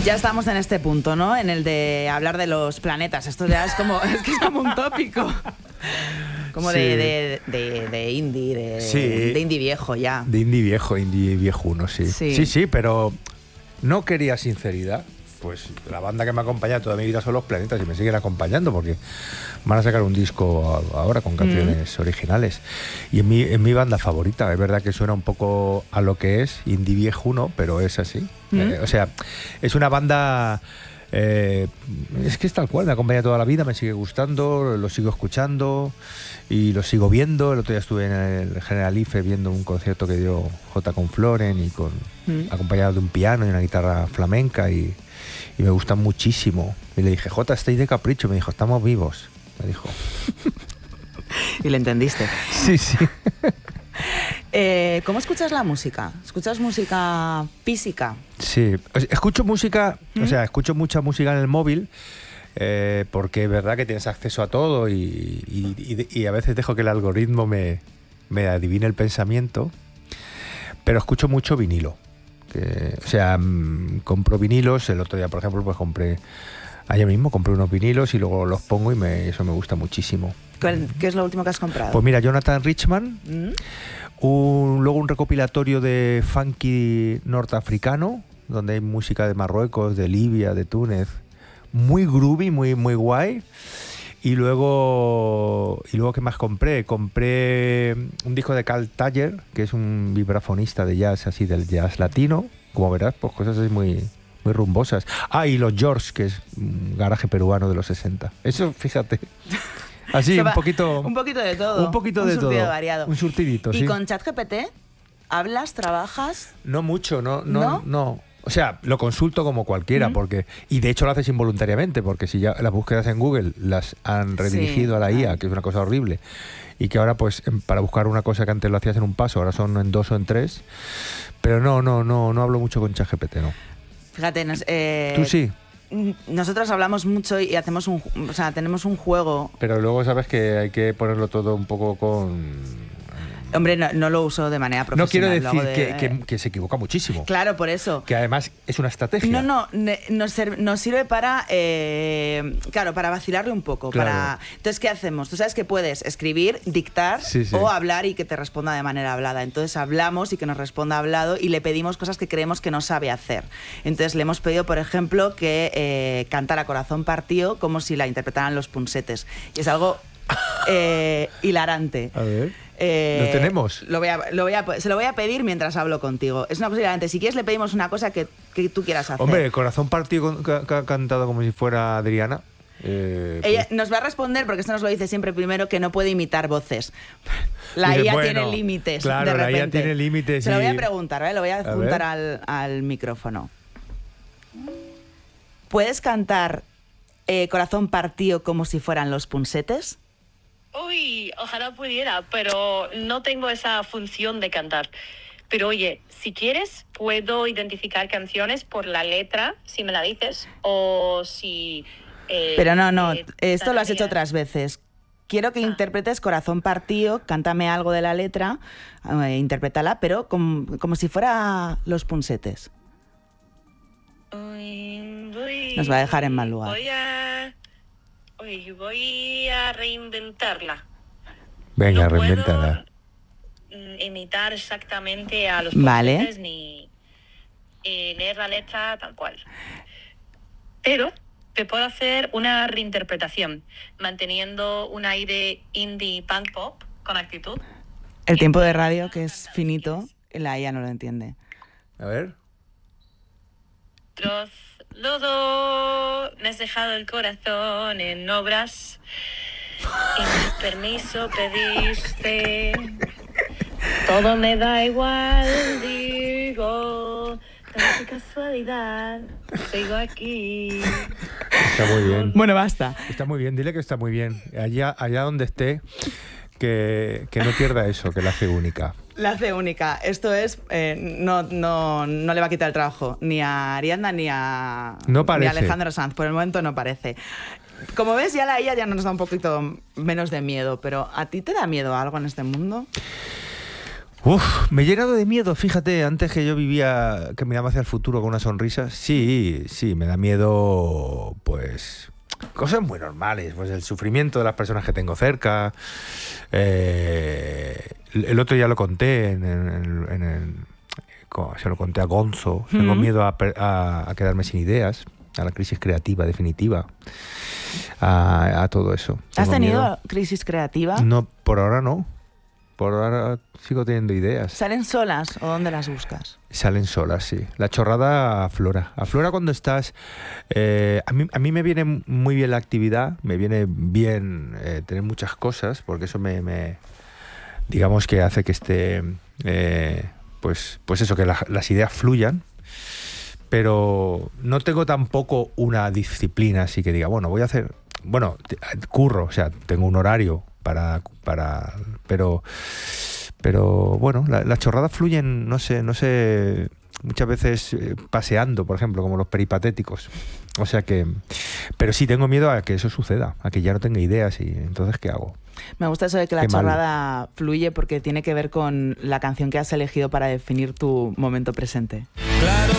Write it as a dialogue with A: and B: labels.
A: Ya estamos en este punto, ¿no? En el de hablar de los planetas. Esto ya es que es como un tópico. Como
B: Sí.
A: de indie,
B: Sí.
A: de indie viejo ya.
B: De indie viejuno, sí.
A: Sí.
B: Sí, pero no quería sinceridad. Pues la banda que me acompaña toda mi vida son Los Planetas y me siguen acompañando porque van a sacar un disco ahora con canciones originales. Y es mi banda favorita. Es verdad que suena un poco a lo que es indie viejuno, pero es así. O sea, es una banda... es que es tal cual, me acompaña toda la vida, me sigue gustando, lo sigo escuchando y lo sigo viendo. El otro día estuve en el General Ife viendo un concierto que dio J con Floren y acompañado de un piano y una guitarra flamenca y me gustan muchísimo. Y le dije, J, estáis de capricho. Me dijo, estamos vivos. Me dijo.
A: Y le entendiste.
B: Sí, sí.
A: ¿Cómo escuchas la música? ¿Escuchas música física?
B: Sí, escucho música, o sea, escucho mucha música en el móvil, porque es verdad que tienes acceso a todo y a veces dejo que el algoritmo me adivine el pensamiento, pero escucho mucho vinilo. O sea, compro vinilos. El otro día, por ejemplo, pues ayer mismo compré unos vinilos y luego los pongo y eso me gusta muchísimo.
A: ¿Qué es lo último que has comprado?
B: Pues mira, Jonathan Richman, luego un recopilatorio de funky norteafricano, donde hay música de Marruecos, de Libia, de Túnez, muy groovy, muy, muy guay. Y luego ¿qué más compré? Compré un disco de Carl Taller, que es un vibrafonista de jazz, así del jazz latino. Como verás, pues cosas así muy, muy rumbosas. Ah, y los George, que es un garaje peruano de los 60. Eso, fíjate. Así, un poquito
A: de todo.
B: Un poquito de todo.
A: Un surtido variado.
B: Un surtidito, sí.
A: ¿Y con ChatGPT hablas, trabajas?
B: No mucho, no. O sea, lo consulto como cualquiera, y de hecho lo haces involuntariamente, porque si ya las búsquedas en Google las han redirigido a la IA, que es una cosa horrible, y que ahora pues para buscar una cosa que antes lo hacías en un paso, ahora son en 2 o en 3, pero no hablo mucho con ChatGPT, no.
A: Fíjate,
B: ¿Tú sí?
A: Nosotros hablamos mucho y hacemos tenemos un juego.
B: Pero luego sabes que hay que ponerlo todo un poco con...
A: Hombre, no lo uso de manera profesional.
B: No quiero decir que se equivoca muchísimo.
A: Claro, por eso.
B: Que además es una estrategia.
A: Nos sirve para, para vacilarle un poco.
B: Claro.
A: Entonces, ¿qué hacemos? Tú sabes que puedes escribir, dictar o hablar y que te responda de manera hablada. Entonces hablamos y que nos responda hablado y le pedimos cosas que creemos que no sabe hacer. Entonces le hemos pedido, por ejemplo, que cantara Corazón Partido como si la interpretaran los Punsetes. Y es algo hilarante.
B: A ver. ¿Lo tenemos?
A: Se lo voy a pedir mientras hablo contigo. Es una cosa hilarante. Si quieres le pedimos una cosa que tú quieras hacer.
B: Hombre, Corazón Partido que ha cantado como si fuera Adriana.
A: Ella nos va a responder, porque esto nos lo dice siempre primero, que no puede imitar voces. La IA tiene límites.
B: Claro, la IA tiene límites.
A: Se lo voy a preguntar, ¿vale? Lo voy a juntar al micrófono. ¿Puedes cantar Corazón Partido como si fueran los Punsetes?
C: Uy, ojalá pudiera, pero no tengo esa función de cantar. Pero oye, si quieres, puedo identificar canciones por la letra, si me la dices, o si...
A: pero no, esto lo has hecho otras veces. Quiero que interpretes Corazón Partido, cántame algo de la letra, interprétala, pero como si fuera los Punsetes. Nos va a dejar en mal lugar.
C: Voy a reinventarla.
B: Venga,
C: no
B: reinvéntala.
C: Puedo imitar exactamente a los
A: Punsetes
C: ni leer la letra tal cual. Pero te puedo hacer una reinterpretación, manteniendo un aire indie punk pop con actitud.
A: El tiempo de radio, que es finito, la IA no lo entiende.
B: A ver.
C: Lodo, me has dejado el corazón en obras y mi permiso pediste. Todo me da igual, digo, qué casualidad, sigo aquí.
B: Está muy bien.
A: Bueno, basta.
B: Está muy bien, dile que está muy bien. Allá donde esté, que no pierda eso, que la hace única.
A: La hace única. Esto es... no le va a quitar el trabajo ni a Ariadna ni a Alejandro Sanz. Por el momento no parece. Como ves, ya la IA ya nos da un poquito menos de miedo. Pero ¿a ti te da miedo algo en este mundo?
B: Me he llenado de miedo, fíjate, antes que yo vivía, que miraba hacia el futuro con una sonrisa, sí, me da miedo, pues, cosas muy normales, pues el sufrimiento de las personas que tengo cerca. El otro día lo conté se lo conté a Gonzo. Tengo miedo a quedarme sin ideas, a la crisis creativa definitiva, a todo eso.
A: ¿Has tenido crisis creativa?
B: No, por ahora no. Por ahora sigo teniendo ideas.
A: ¿Salen solas o dónde las buscas?
B: Salen solas, sí. La chorrada aflora. Aflora cuando estás... a mí me viene muy bien la actividad, me viene bien tener muchas cosas, porque eso me digamos que hace que esté... pues eso, que las ideas fluyan. Pero no tengo tampoco una disciplina así que diga, bueno, voy a hacer... Bueno, curro, o sea, tengo un horario pero bueno, las chorradas fluyen, no sé, muchas veces paseando, por ejemplo, como los peripatéticos. O sea que... Pero sí tengo miedo a que eso suceda, a que ya no tenga ideas y entonces ¿qué hago?
A: Me gusta eso de que la chorrada fluye porque tiene que ver con la canción que has elegido para definir tu momento presente.
D: Claro